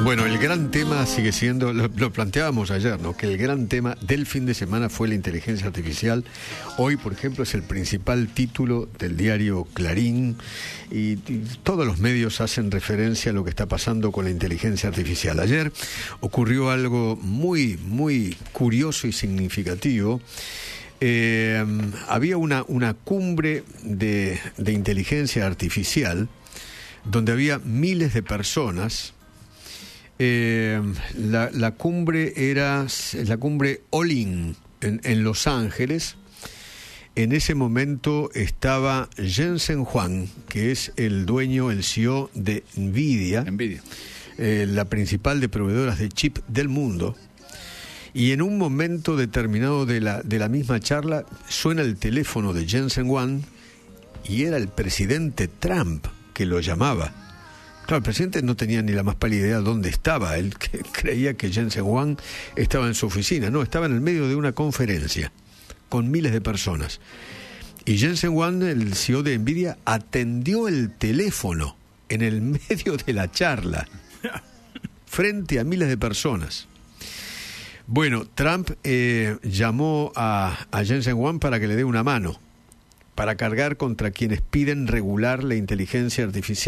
Bueno, el gran tema sigue siendo, lo planteábamos ayer, ¿no? Que el gran tema del fin de semana fue la inteligencia artificial. Hoy, por ejemplo, es el principal título del diario Clarín y todos los medios hacen referencia a lo que está pasando con la inteligencia artificial. Ayer ocurrió algo muy, muy curioso y significativo. Había una cumbre de inteligencia artificial donde había miles de personas. La cumbre era la cumbre All-In en Los Ángeles. En ese momento estaba Jensen Huang, que es el dueño, el CEO de NVIDIA. La principal de proveedoras de chip del mundo. Y en un momento determinado de la misma charla suena el teléfono de Jensen Huang y era el presidente Trump que lo llamaba. Claro, el presidente no tenía ni la más pálida idea dónde estaba. Él creía que Jensen Huang estaba en su oficina. No, estaba en el medio de una conferencia con miles de personas. Y Jensen Huang, el CEO de NVIDIA, atendió el teléfono en el medio de la charla, frente a miles de personas. Bueno, Trump llamó a Jensen Huang para que le dé una mano, para cargar contra quienes piden regular la inteligencia artificial.